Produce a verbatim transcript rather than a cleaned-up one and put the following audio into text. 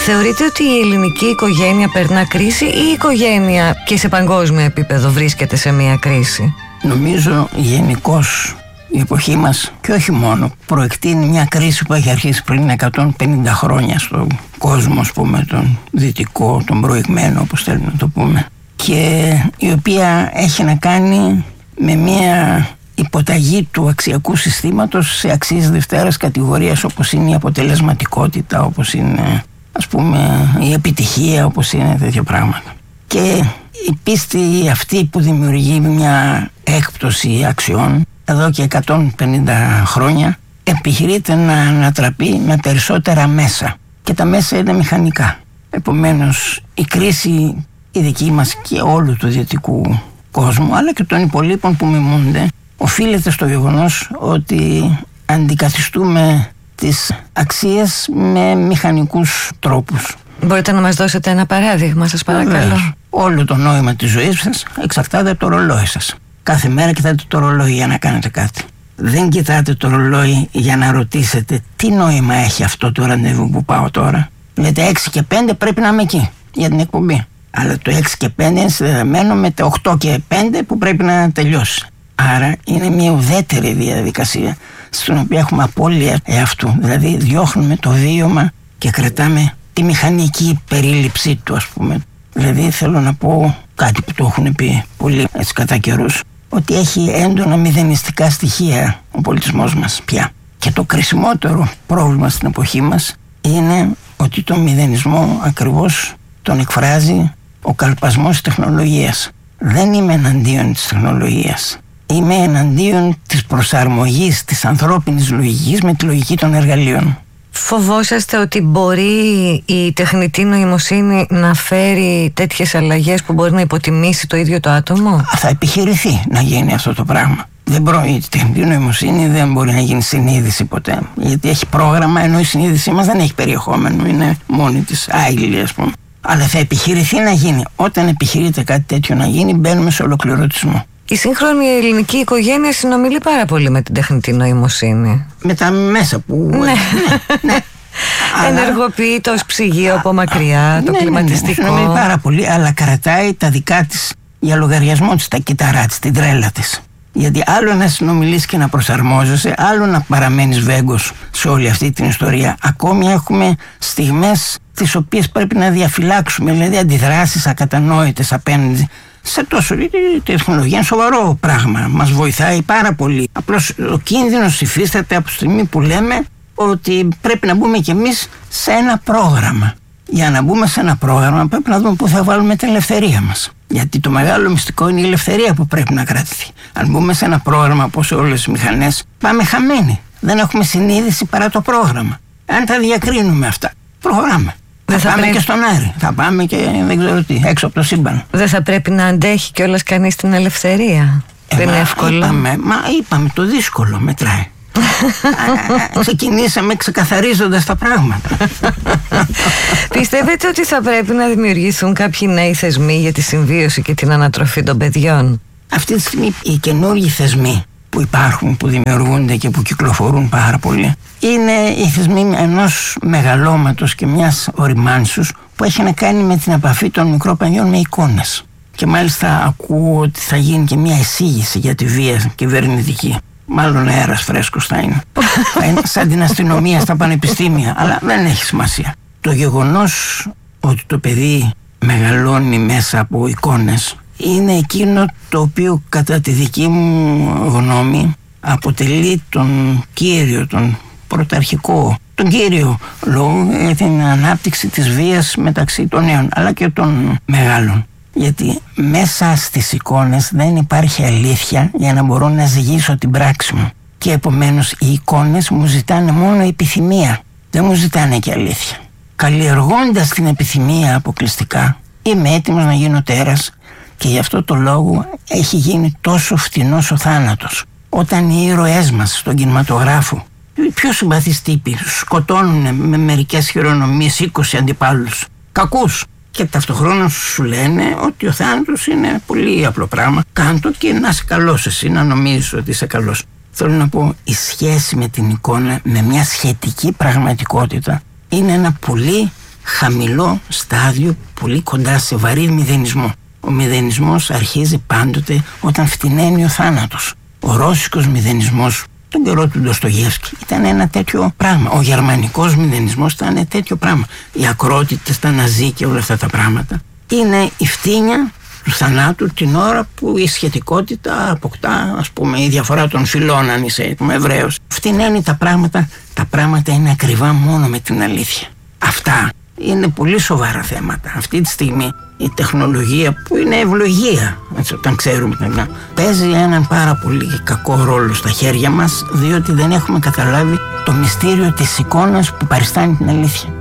Θεωρείτε ότι η ελληνική οικογένεια περνά κρίση ή η οικογένεια και σε παγκόσμιο επίπεδο βρίσκεται σε μια κρίση? Νομίζω γενικώς η εποχή μας, και όχι μόνο, προεκτείνει μια κρίση που έχει αρχίσει πριν εκατόν πενήντα χρόνια στον κόσμο, ας πούμε, τον δυτικό, τον προηγμένο, όπως θέλουμε να το πούμε, και η οποία έχει να κάνει με μια υποταγή του αξιακού συστήματος σε αξίες δευτέρας κατηγορίας, όπως είναι η αποτελεσματικότητα, όπως είναι, ας πούμε, η επιτυχία, όπως είναι τέτοια πράγματα. Και η πίστη αυτή που δημιουργεί μια έκπτωση αξιών εδώ και εκατόν πενήντα χρόνια επιχειρείται να ανατραπεί με περισσότερα μέσα, και τα μέσα είναι μηχανικά. Επομένως η κρίση η δική μας και όλου του δυτικού κόσμου, αλλά και των υπολείπων που μιμούνται, οφείλεται στο γεγονός ότι αντικαθιστούμε τις αξίες με μηχανικούς τρόπους. Μπορείτε να μας δώσετε ένα παράδειγμα, σας παρακαλώ? Βεβαίως. Όλο το νόημα της ζωής σας εξαρτάται από το ρολόι σας. Κάθε μέρα κοιτάτε το ρολόι για να κάνετε κάτι. Δεν κοιτάτε το ρολόι για να ρωτήσετε τι νόημα έχει αυτό το ραντεβού που πάω τώρα. Λέτε έξι και πέντε πρέπει να είμαι εκεί για την εκπομπή. Αλλά το έξι και πέντε είναι συνδεδεμένο με το οκτώ και πέντε που πρέπει να τελειώσει. Άρα είναι μια ουδέτερη διαδικασία στην οποία έχουμε απώλεια εαυτού. Δηλαδή διώχνουμε το βίωμα και κρατάμε τη μηχανική περίληψή του, ας πούμε. Δηλαδή θέλω να πω κάτι που το έχουν πει πολύ έτσι κατά καιρούς, ότι έχει έντονα μηδενιστικά στοιχεία ο πολιτισμός μας πια. Και το κρισιμότερο πρόβλημα στην εποχή μας είναι ότι το μηδενισμό ακριβώς τον εκφράζει ο καλπασμός της τεχνολογίας. Δεν είμαι εναντίον της τεχνολογίας. Είμαι εναντίον της προσαρμογής της ανθρώπινης λογικής με τη λογική των εργαλείων. Φοβόσαστε ότι μπορεί η τεχνητή νοημοσύνη να φέρει τέτοιες αλλαγές που μπορεί να υποτιμήσει το ίδιο το άτομο? Θα επιχειρηθεί να γίνει αυτό το πράγμα. Δεν μπορεί, η τεχνητή νοημοσύνη δεν μπορεί να γίνει συνείδηση ποτέ. Γιατί έχει πρόγραμμα, ενώ η συνείδησή μας δεν έχει περιεχόμενο. Είναι μόνη της άειλη, ας πούμε. Αλλά θα επιχειρηθεί να γίνει. Όταν επιχειρείται κάτι τέτοιο να γίνει, μπαίνουμε σε ολοκληρωτισμό. Η σύγχρονη ελληνική οικογένεια συνομιλεί πάρα πολύ με την τεχνητή νοημοσύνη. Με τα μέσα που... Ναι, ναι, ναι. Ενεργοποιεί το ψυγείο από μακριά, το ναι, κλιματιστικό. Ναι, ναι, συνομιλεί πάρα πολύ, αλλά κρατάει τα δικά της για λογαριασμό της, τα κυταρά της, την τρέλα της. Γιατί άλλο να συνομιλείς και να προσαρμόζεσαι, άλλο να παραμένεις βέγκος σε όλη αυτή την ιστορία. Ακόμη έχουμε στιγμές τις οποίες πρέπει να διαφυλάξουμε, δηλαδή αντιδράσεις ακατανόητες απέναντι σε τόσο. Η τεχνολογία είναι σοβαρό πράγμα, μας βοηθάει πάρα πολύ. Απλώς ο κίνδυνος υφίσταται από τη στιγμή που λέμε ότι πρέπει να μπούμε κι εμείς σε ένα πρόγραμμα. Για να μπούμε σε ένα πρόγραμμα πρέπει να δούμε πού θα βάλουμε την ελευθερία μας. Γιατί το μεγάλο μυστικό είναι η ελευθερία που πρέπει να κρατηθεί. Αν μπούμε σε ένα πρόγραμμα όπως όλες τις μηχανές, πάμε χαμένοι. Δεν έχουμε συνείδηση παρά το πρόγραμμα. Αν τα διακρίνουμε αυτά, προχωράμε. Θα, θα πάμε πρέπει... και στον Άρη. Θα πάμε και δεν ξέρω τι, έξω από το σύμπαν. Δεν θα πρέπει να αντέχει κιόλας κανείς την ελευθερία? Ε, δεν μα, είναι εύκολο. Είπαμε, μα είπαμε, το δύσκολο μετράει. Ξεκινήσαμε ξεκαθαρίζοντας τα πράγματα. Πιστεύετε ότι θα πρέπει να δημιουργηθούν κάποιοι νέοι θεσμοί για τη συμβίωση και την ανατροφή των παιδιών? Αυτή τη στιγμή οι καινούργιοι θεσμοί που υπάρχουν, που δημιουργούνται και που κυκλοφορούν πάρα πολύ, είναι οι θεσμοί ενός μεγαλώματος και μιας οριμάνσους που έχει να κάνει με την επαφή των μικρών παιδιών με εικόνες. Και μάλιστα ακούω ότι θα γίνει και μια εισήγηση για τη βία κυβερνητική. Μάλλον αέρας φρέσκος θα είναι. Θα είναι σαν την αστυνομία στα πανεπιστήμια, αλλά δεν έχει σημασία. Το γεγονός ότι το παιδί μεγαλώνει μέσα από εικόνες είναι εκείνο το οποίο κατά τη δική μου γνώμη αποτελεί τον κύριο, τον πρωταρχικό, τον κύριο λόγο για την ανάπτυξη της βίας μεταξύ των νέων αλλά και των μεγάλων. Γιατί μέσα στις εικόνες δεν υπάρχει αλήθεια για να μπορώ να ζυγίσω την πράξη μου. Και επομένως οι εικόνες μου ζητάνε μόνο επιθυμία. Δεν μου ζητάνε και αλήθεια. Καλλιεργώντας την επιθυμία αποκλειστικά, είμαι έτοιμος να γίνω τέρας και γι' αυτό το λόγο έχει γίνει τόσο φτηνός ο θάνατος. Όταν οι ήρωές μας στον κινηματογράφο, οι πιο συμπαθείς τύποι, σκοτώνουν με μερικές χειρονομίες είκοσι αντιπάλους, κακούς. Και ταυτοχρόνως σου λένε ότι ο θάνατος είναι πολύ απλό πράγμα. Κάντο και να είσαι καλός εσύ, να νομίζεις ότι είσαι καλός. Θέλω να πω, η σχέση με την εικόνα, με μια σχετική πραγματικότητα, είναι ένα πολύ χαμηλό στάδιο, πολύ κοντά σε βαρύ μηδενισμό. Ο μηδενισμός αρχίζει πάντοτε όταν φτηνένει ο θάνατος. Ο ρώσικος μηδενισμός τον καιρό του Ντοστογεύσκη ήταν ένα τέτοιο πράγμα. Ο γερμανικός μηδενισμός ήταν ένα τέτοιο πράγμα. Οι ακρότητες, τα ναζί και όλα αυτά τα πράγματα. Είναι η φτύνια του θανάτου την ώρα που η σχετικότητα αποκτά, ας πούμε, η διαφορά των φυλών, αν είσαι Εβραίος. Φτηνένει τα πράγματα. Τα πράγματα είναι ακριβά μόνο με την αλήθεια. Αυτά είναι πολύ σοβαρά θέματα. Αυτή τη στιγμή η τεχνολογία, που είναι ευλογία, έτσι, όταν ξέρουμε, παίζει έναν πάρα πολύ κακό ρόλο στα χέρια μας, διότι δεν έχουμε καταλάβει το μυστήριο της εικόνας που παριστάνει την αλήθεια.